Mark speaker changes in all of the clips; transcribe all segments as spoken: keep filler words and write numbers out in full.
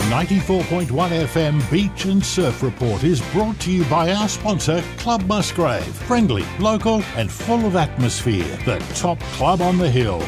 Speaker 1: ninety-four point one F M Beach and Surf Report is brought to you by our sponsor, Club Musgrave. Friendly, local and full of atmosphere. The top club on the hill.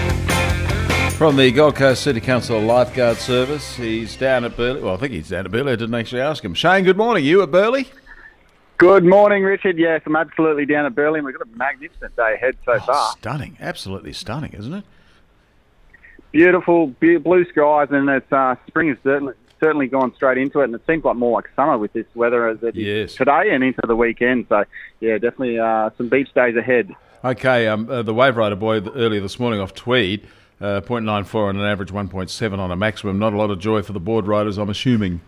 Speaker 2: From the Gold Coast City Council Lifeguard Service, he's down at Burleigh. Well, I think he's down at Burleigh. I didn't actually ask him. Shane, good morning. You at Burleigh?
Speaker 3: Good morning, Richard. Yes, I'm absolutely down at Burleigh. We've got a magnificent day ahead so
Speaker 2: Oh,
Speaker 3: far.
Speaker 2: stunning. Absolutely stunning, isn't it?
Speaker 3: Beautiful, be- blue skies, and it's uh, spring has certainly certainly gone straight into it, and it seems like more like summer with this weather as it
Speaker 2: Yes.
Speaker 3: is today and into the weekend. So, yeah, definitely uh, some beach days ahead.
Speaker 2: Okay, um, uh, the Wave Rider boy th- earlier this morning off Tweed, uh, zero point nine four on an average, one point seven on a maximum. Not a lot of joy for the board riders, I'm assuming.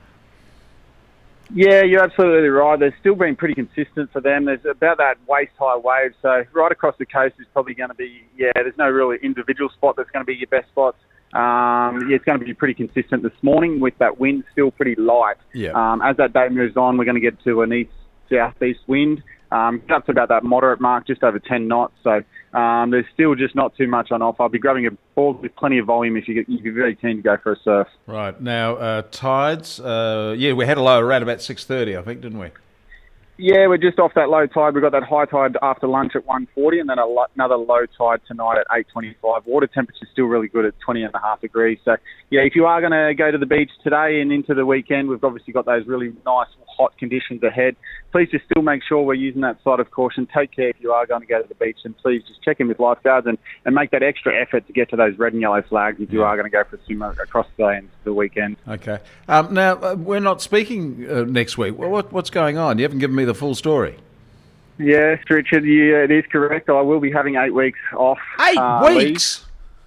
Speaker 3: Yeah, you're absolutely right. They've still been pretty consistent for them. There's about that waist-high wave, so right across the coast is probably going to be, yeah, there's no really individual spot that's going to be your best spots. Um, yeah, it's going to be pretty consistent this morning with that wind still pretty light.
Speaker 2: Yeah.
Speaker 3: Um, as that day moves on, we're going to get to an east-southeast wind, um, up to about that moderate mark, just over ten knots. So um, there's still just not too much on offer. I'll be grabbing a ball with plenty of volume if, you, if you're very keen to go for a surf.
Speaker 2: Right, now, uh, tides, uh, yeah, we had a low around about six thirty, I think, didn't we?
Speaker 3: Yeah, we're just off that low tide. We've got that high tide after lunch at one forty and then a lo- another low tide tonight at eight twenty-five. Water temperature's still really good at twenty and a half degrees. So, yeah, if you are going to go to the beach today and into the weekend, we've obviously got those really nice hot conditions ahead. Please just still make sure we're using that side of caution. Take care if you are going to go to the beach, and please just check in with lifeguards and, and make that extra effort to get to those red and yellow flags if you
Speaker 2: Yeah.
Speaker 3: are going to go for a swim across the day into the weekend.
Speaker 2: Okay. Um, now, uh, we're not speaking uh, next week. Well, what, what's going on? You haven't given me the full story.
Speaker 3: Yes, Richard, yeah, it is correct. I will be having eight weeks off.
Speaker 2: Eight
Speaker 3: uh, leave.
Speaker 2: weeks?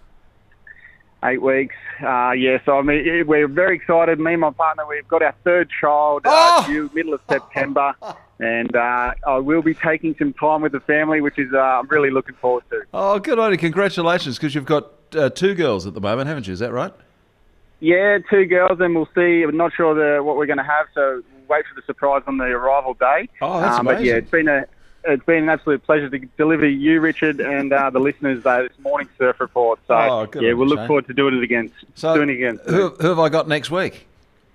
Speaker 3: Eight weeks. Uh, yeah, so I mean, we're very excited. Me and my partner, we've got our third child uh,
Speaker 2: Oh!
Speaker 3: due middle of September. And uh, I will be taking some time with the family, which is uh, I'm really looking forward to.
Speaker 2: Oh, good on you. Congratulations, because you've got uh, two girls at the moment, haven't you? Is that right?
Speaker 3: Yeah, two girls, and we'll see. I'm not sure the, what we're going to have, so we'll wait for the surprise on the arrival day.
Speaker 2: Oh, that's
Speaker 3: um, But yeah,
Speaker 2: amazing.
Speaker 3: it's been a it's been an absolute pleasure to deliver you, Richard, and uh, the listeners uh, this morning surf report. So
Speaker 2: Oh, good
Speaker 3: yeah,
Speaker 2: on
Speaker 3: we'll
Speaker 2: you,
Speaker 3: look
Speaker 2: Shane.
Speaker 3: forward to doing it again.
Speaker 2: So,
Speaker 3: doing it again.
Speaker 2: who, who have I got next week?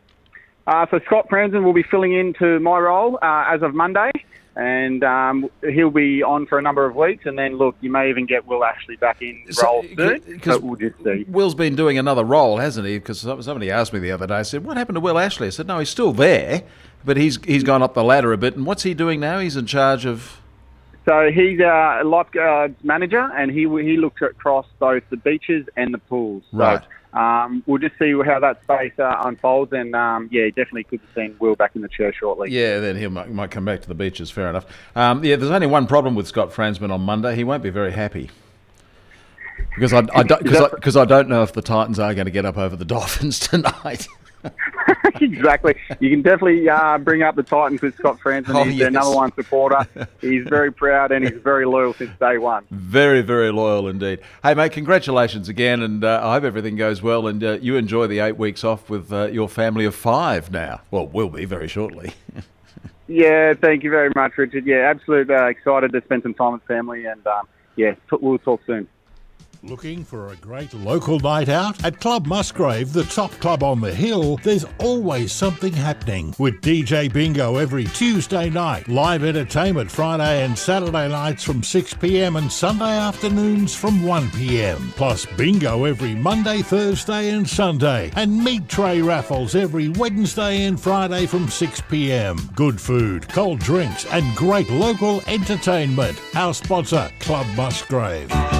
Speaker 3: Uh, so Scott Franzen will be filling into my role uh, as of Monday, and um, he'll be on for a number of weeks. And then, look, you may even get Will Ashley back in
Speaker 2: So-
Speaker 3: role soon,
Speaker 2: because
Speaker 3: but we'll just see.
Speaker 2: Will's been doing another role, hasn't he? Because somebody asked me the other day, I said, what happened to Will Ashley? I said, no, he's still there, but he's he's gone up the ladder a bit. And what's he doing now? He's in charge of...
Speaker 3: So he's a lifeguards manager, and he he looks across both the beaches and the pools. So,
Speaker 2: Right.
Speaker 3: Um, we'll just see how that space uh, unfolds, and um, yeah, definitely could be seeing Will back in the chair shortly.
Speaker 2: Yeah, then he might, might come back to the beaches, fair enough. Um, yeah, there's only one problem with Scott Fransman on Monday. He won't be very happy. Because I, I, don't, cause I, cause I don't know if the Titans are going to get up over the Dolphins tonight.
Speaker 3: Exactly. You can definitely uh, bring up the Titans with Scott Franzen.
Speaker 2: Oh,
Speaker 3: he's
Speaker 2: yes.
Speaker 3: their number one supporter. He's very proud, and he's very loyal since day one.
Speaker 2: Very, very loyal indeed. Hey, mate, congratulations again, and uh, I hope everything goes well, and uh, you enjoy the eight weeks off with uh, your family of five now. Well, will be very shortly.
Speaker 3: Yeah, thank you very much, Richard. Yeah, absolutely uh, excited to spend some time with family, and um, yeah, t- we'll talk soon.
Speaker 1: Looking for a great local night out? At Club Musgrave, the top club on the hill, there's always something happening. With D J Bingo every Tuesday night, live entertainment Friday and Saturday nights from six p.m. and Sunday afternoons from one p.m. Plus bingo every Monday, Thursday and Sunday. And meat tray raffles every Wednesday and Friday from six p.m. Good food, cold drinks and great local entertainment. Our sponsor, Club Musgrave.